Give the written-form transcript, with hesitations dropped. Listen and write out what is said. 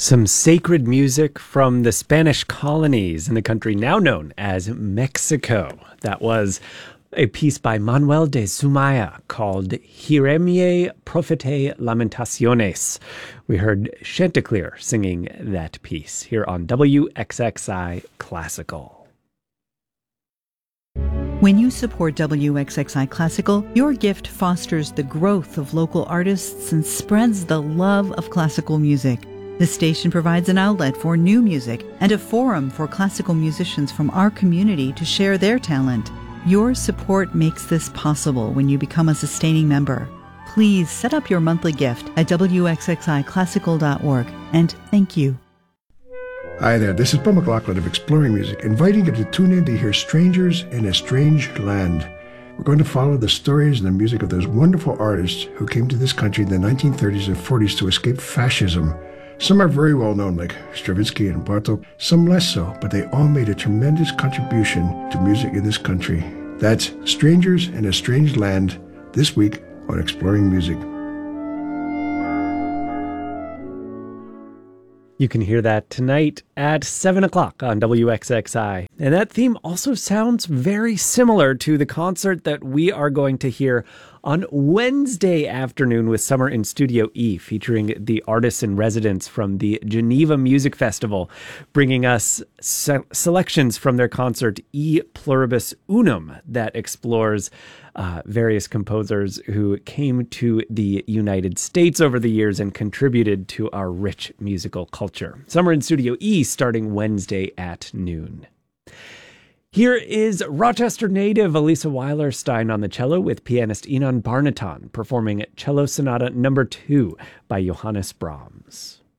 Some sacred music from the Spanish colonies in the country now known as Mexico. That was a piece by Manuel de Sumaya called Jiremie Profete Lamentaciones. We heard Chanticleer singing that piece here on WXXI Classical. When you support WXXI Classical, your gift fosters the growth of local artists and spreads the love of classical music. The station provides an outlet for new music and a forum for classical musicians from our community to share their talent. Your support makes this possible when you become a sustaining member. Please set up your monthly gift at wxxiclassical.org, and thank you. Hi there, this is Paul McLaughlin of Exploring Music, inviting you to tune in to hear Strangers in a Strange Land. We're going to follow the stories and the music of those wonderful artists who came to this country in the 1930s and 40s to escape fascism. Some are very well known, like Stravinsky and Bartók, some less so, but they all made a tremendous contribution to music in this country. That's Strangers in a Strange Land, this week on Exploring Music. You can hear that tonight at 7 o'clock on WXXI. And that theme also sounds very similar to the concert that we are going to hear on Wednesday afternoon with Summer in Studio E, featuring the artists in residence from the Geneva Music Festival, bringing us selections from their concert E Pluribus Unum that explores various composers who came to the United States over the years and contributed to our rich musical culture. Summer in Studio E starting Wednesday at noon. Here is Rochester native Elisa Weilerstein on the cello with pianist Inan Barnaton performing Cello Sonata No. 2 by Johannes Brahms.